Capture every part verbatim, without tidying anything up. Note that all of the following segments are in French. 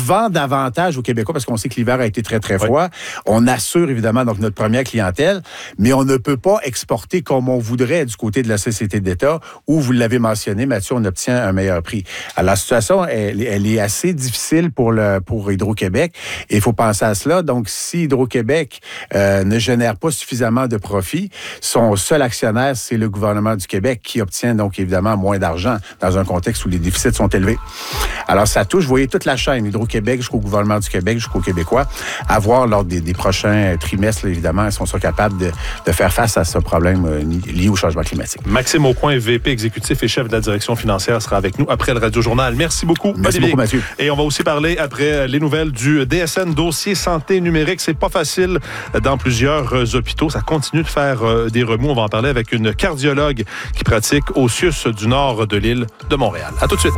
vend davantage aux Québécois parce qu'on sait que l'hiver a été très, très froid. Oui. On assure évidemment donc notre première clientèle, mais on ne peut pas exporter comme on voudrait du côté de la Société d'État où, vous l'avez mentionné, Mathieu, on obtient un meilleur prix. Alors, la situation, elle, elle est assez difficile pour, le, pour Hydro-Québec et il faut penser à cela. Donc, si Hydro-Québec euh, ne génère pas suffisamment de profit, son seul actionnaire, c'est le gouvernement du Québec qui obtient donc évidemment moins d'argent dans un contexte où les déficits sont élevés. Alors, ça touche, vous voyez, toute la chaîne, Hydro-Québec jusqu'au gouvernement du Québec, jusqu'aux Québécois, à voir lors des, des prochains trimestres, là, évidemment, si on sera capable de, de faire face à ce problème euh, lié au changement climatique. Maxime Aucoin, V P exécutif et chef de la direction financière, sera avec nous après le Radio-Journal. Merci beaucoup, Merci Olivier. beaucoup, Mathieu. Et on va aussi parler après les nouvelles du D S N, dossier santé numérique. C'est pas facile dans plusieurs euh, hôpitaux. Ça continue de faire euh, des remous. On va en parler avec une cardiologue qui pratique au C I U S du nord de l'île de Montréal. À tout de suite.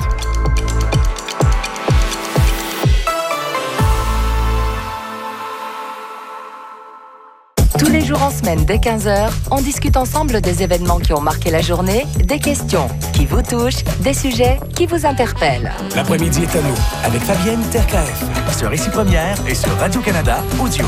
Tous les jours en semaine, dès quinze heures, on discute ensemble des événements qui ont marqué la journée, des questions qui vous touchent, des sujets qui vous interpellent. L'après-midi est à nous, avec Fabienne Terkaef, sur Ici Première et sur Radio-Canada Audio.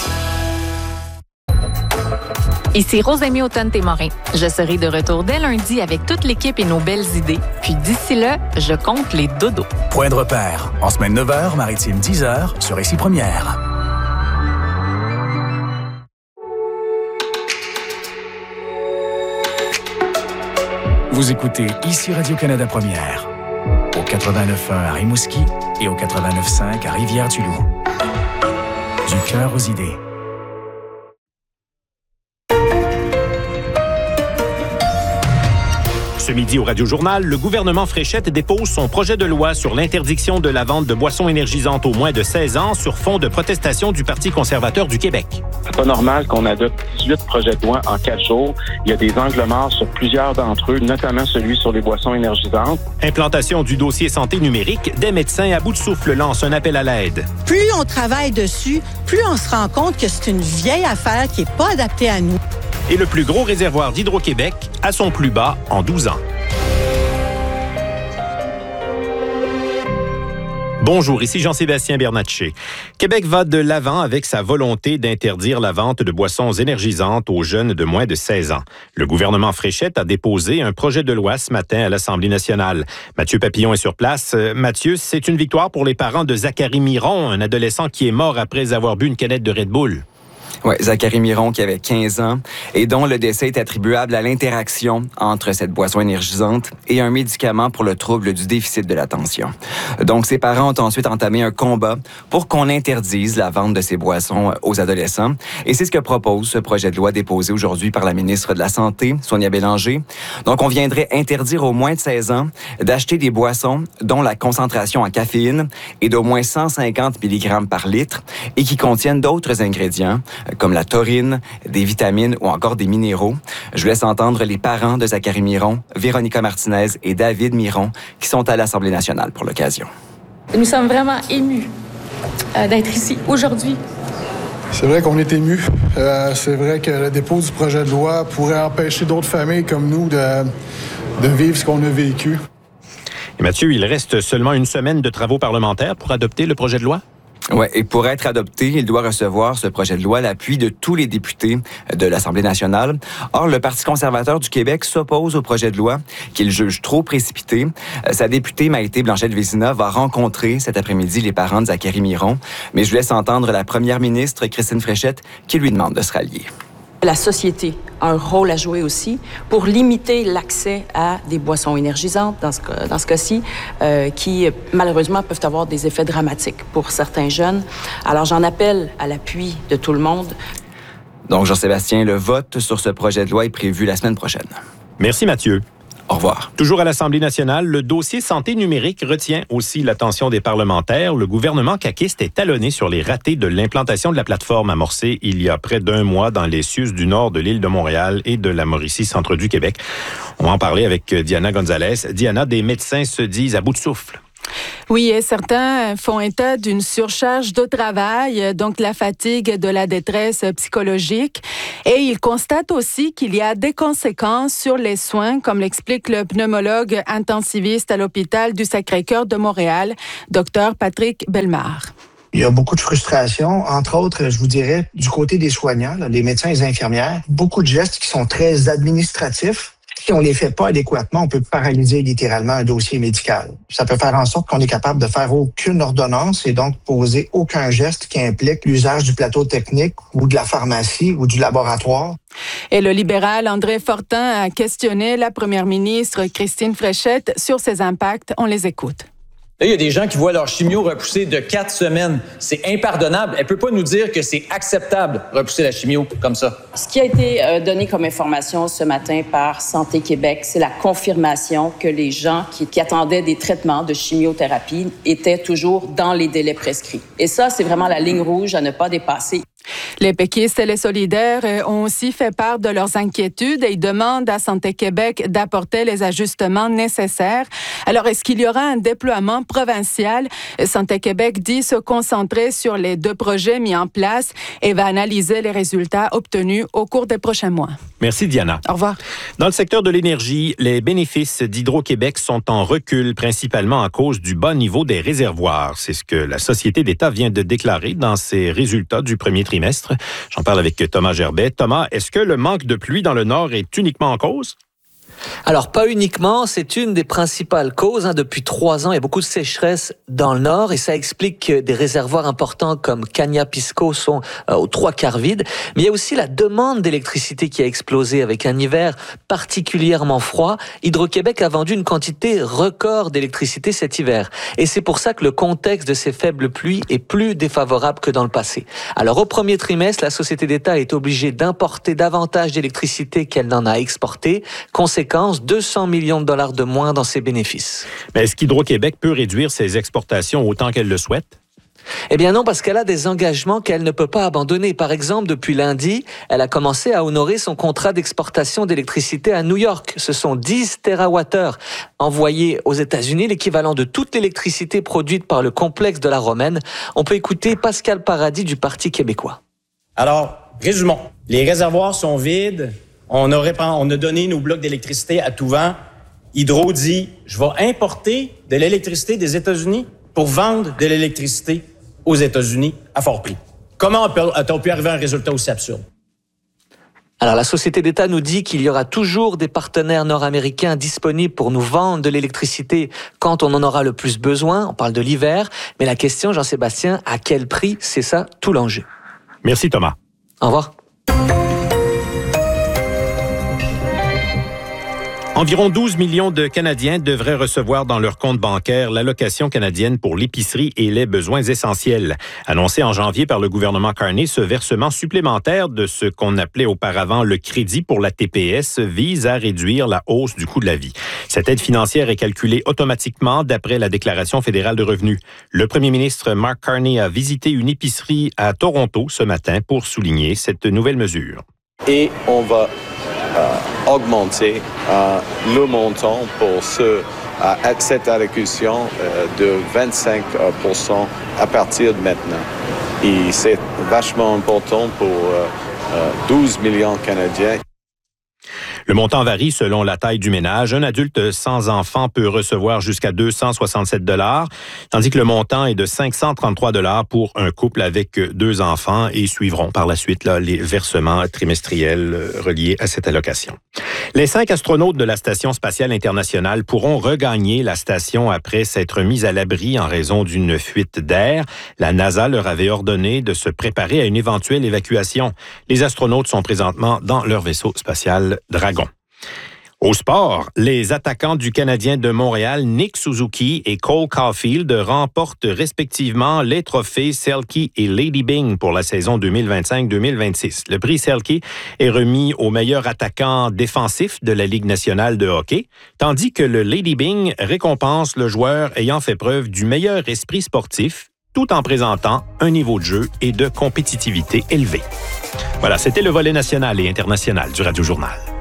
Ici Rosemée Automne-Témorin. Je serai de retour dès lundi avec toute l'équipe et nos belles idées. Puis d'ici là, je compte les dodos. Point de repère, en semaine neuf heures, maritime dix heures, sur Ici Première. Vous écoutez Ici Radio-Canada Première, au quatre-vingt-neuf point un à Rimouski et au quatre-vingt-neuf point cinq à Rivière-du-Loup. Du cœur aux idées. Ce midi au Radio-Journal, le gouvernement Fréchette dépose son projet de loi sur l'interdiction de la vente de boissons énergisantes aux moins de seize ans sur fond de protestation du Parti conservateur du Québec. C'est pas normal qu'on adopte dix-huit projets de loi en quatre jours. Il y a des angles morts sur plusieurs d'entre eux, notamment celui sur les boissons énergisantes. Implantation du dossier santé numérique, des médecins à bout de souffle lancent un appel à l'aide. Plus on travaille dessus, plus on se rend compte que c'est une vieille affaire qui n'est pas adaptée à nous. Et le plus gros réservoir d'Hydro-Québec à son plus bas en douze ans. Bonjour, ici Jean-Sébastien Bernatchez. Québec va de l'avant avec sa volonté d'interdire la vente de boissons énergisantes aux jeunes de moins de seize ans. Le gouvernement Fréchette a déposé un projet de loi ce matin à l'Assemblée nationale. Mathieu Papillon est sur place. Euh, Mathieu, c'est une victoire pour les parents de Zachary Miron, un adolescent qui est mort après avoir bu une canette de Red Bull. Oui, Zachary Miron, qui avait quinze ans et dont le décès est attribuable à l'interaction entre cette boisson énergisante et un médicament pour le trouble du déficit de l'attention. Donc, ses parents ont ensuite entamé un combat pour qu'on interdise la vente de ces boissons aux adolescents. Et c'est ce que propose ce projet de loi déposé aujourd'hui par la ministre de la Santé, Sonia Bélanger. Donc, on viendrait interdire aux moins de seize ans d'acheter des boissons dont la concentration en caféine est d'au moins cent cinquante milligrammes par litre et qui contiennent d'autres ingrédients comme la taurine, des vitamines ou encore des minéraux. Je vous laisse entendre les parents de Zachary Miron, Véronica Martinez et David Miron, qui sont à l'Assemblée nationale pour l'occasion. Nous sommes vraiment émus euh, d'être ici aujourd'hui. C'est vrai qu'on est émus. Euh, c'est vrai que le dépôt du projet de loi pourrait empêcher d'autres familles comme nous de, de vivre ce qu'on a vécu. Et Mathieu, il reste seulement une semaine de travaux parlementaires pour adopter le projet de loi? Oui, et pour être adopté, il doit recevoir ce projet de loi l'appui de tous les députés de l'Assemblée nationale. Or, le Parti conservateur du Québec s'oppose au projet de loi qu'il juge trop précipité. Sa députée Maïté Blanchette-Vézina va rencontrer cet après-midi les parents de Zachary Miron. Mais je vous laisse entendre la première ministre, Christine Fréchette, qui lui demande de se rallier. La société a un rôle à jouer aussi pour limiter l'accès à des boissons énergisantes, dans ce, cas, dans ce cas-ci, euh, qui malheureusement peuvent avoir des effets dramatiques pour certains jeunes. Alors j'en appelle à l'appui de tout le monde. Donc Jean-Sébastien, le vote sur ce projet de loi est prévu la semaine prochaine. Merci Mathieu. Au revoir. Toujours à l'Assemblée nationale, le dossier santé numérique retient aussi l'attention des parlementaires. Le gouvernement caquiste est talonné sur les ratés de l'implantation de la plateforme amorcée il y a près d'un mois dans les C I U S du nord de l'île de Montréal et de la Mauricie, centre du Québec. On va en parler avec Diana Gonzalez. Diana, des médecins se disent à bout de souffle. Oui, et certains font état d'une surcharge de travail, donc la fatigue, de la détresse psychologique. Et ils constatent aussi qu'il y a des conséquences sur les soins, comme l'explique le pneumologue intensiviste à l'hôpital du Sacré-Cœur de Montréal, docteur Patrick Bellemare. Il y a beaucoup de frustration, entre autres, je vous dirais, du côté des soignants, là, les médecins et les infirmières. Beaucoup de gestes qui sont très administratifs. Si on les fait pas adéquatement, on peut paralyser littéralement un dossier médical. Ça peut faire en sorte qu'on est capable de faire aucune ordonnance et donc poser aucun geste qui implique l'usage du plateau technique ou de la pharmacie ou du laboratoire. Et le libéral André Fortin a questionné la première ministre Christine Fréchette sur ces impacts. On les écoute. Là, il y a des gens qui voient leur chimio repousser de quatre semaines. C'est impardonnable. Elle peut pas nous dire que c'est acceptable repousser la chimio comme ça. Ce qui a été euh, donné comme information ce matin par Santé Québec, c'est la confirmation que les gens qui, qui attendaient des traitements de chimiothérapie étaient toujours dans les délais prescrits. Et ça, c'est vraiment la ligne rouge à ne pas dépasser. Les péquistes et les solidaires ont aussi fait part de leurs inquiétudes et ils demandent à Santé Québec d'apporter les ajustements nécessaires. Alors, est-ce qu'il y aura un déploiement provincial? Santé Québec dit se concentrer sur les deux projets mis en place et va analyser les résultats obtenus au cours des prochains mois. Merci, Diana. Au revoir. Dans le secteur de l'énergie, les bénéfices d'Hydro-Québec sont en recul, principalement à cause du bas niveau des réservoirs. C'est ce que la Société d'État vient de déclarer dans ses résultats du premier trimestre. J'en parle avec Thomas Gerbet. Thomas, est-ce que le manque de pluie dans le Nord est uniquement en cause? Alors, pas uniquement, c'est une des principales causes. Hein. Depuis trois ans, il y a beaucoup de sécheresse dans le Nord et ça explique que des réservoirs importants comme Cagna-Pisco sont euh, aux trois quarts vides. Mais il y a aussi la demande d'électricité qui a explosé avec un hiver particulièrement froid. Hydro-Québec a vendu une quantité record d'électricité cet hiver. Et c'est pour ça que le contexte de ces faibles pluies est plus défavorable que dans le passé. Alors, au premier trimestre, la Société d'État est obligée d'importer davantage d'électricité qu'elle n'en a exporté. Conséquence, deux cents millions de dollars de moins dans ses bénéfices. Mais est-ce qu'Hydro-Québec peut réduire ses exportations autant qu'elle le souhaite? Eh bien non, parce qu'elle a des engagements qu'elle ne peut pas abandonner. Par exemple, depuis lundi, elle a commencé à honorer son contrat d'exportation d'électricité à New York. Ce sont dix térawattheures envoyés aux États-Unis, l'équivalent de toute l'électricité produite par le complexe de la Romaine. On peut écouter Pascal Paradis du Parti québécois. Alors, résumons. Les réservoirs sont vides. On a, répand... on a donné nos blocs d'électricité à tout vent. Hydro dit, je vais importer de l'électricité des États-Unis pour vendre de l'électricité aux États-Unis à fort prix. Comment a-t-on pu arriver à un résultat aussi absurde? Alors, la Société d'État nous dit qu'il y aura toujours des partenaires nord-américains disponibles pour nous vendre de l'électricité quand on en aura le plus besoin. On parle de l'hiver. Mais la question, Jean-Sébastien, à quel prix? C'est ça tout l'enjeu. Merci, Thomas. Au revoir. Environ douze millions de Canadiens devraient recevoir dans leur compte bancaire l'allocation canadienne pour l'épicerie et les besoins essentiels. Annoncé en janvier par le gouvernement Carney, ce versement supplémentaire de ce qu'on appelait auparavant le crédit pour la T P S vise à réduire la hausse du coût de la vie. Cette aide financière est calculée automatiquement d'après la Déclaration fédérale de revenus. Le premier ministre Mark Carney a visité une épicerie à Toronto ce matin pour souligner cette nouvelle mesure. Et on va Euh, augmenter euh, le montant pour ce, euh, cette allocution euh, de vingt-cinq pour cent à partir de maintenant. Et c'est vachement important pour euh, euh, douze millions de Canadiens. Le montant varie selon la taille du ménage. Un adulte sans enfant peut recevoir jusqu'à deux cent soixante-sept dollars, tandis que le montant est de cinq cent trente-trois dollars pour un couple avec deux enfants et suivront par la suite là, les versements trimestriels reliés à cette allocation. Les cinq astronautes de la Station spatiale internationale pourront regagner la station après s'être mis à l'abri en raison d'une fuite d'air. La NASA leur avait ordonné de se préparer à une éventuelle évacuation. Les astronautes sont présentement dans leur vaisseau spatial Dragon. Au sport, les attaquants du Canadien de Montréal, Nick Suzuki et Cole Caulfield, remportent respectivement les trophées Selke et Lady Byng pour la saison deux mille vingt-cinq deux mille vingt-six. Le prix Selke est remis au meilleur attaquant défensif de la Ligue nationale de hockey, tandis que le Lady Byng récompense le joueur ayant fait preuve du meilleur esprit sportif, tout en présentant un niveau de jeu et de compétitivité élevé. Voilà, c'était le volet national et international du Radio Journal.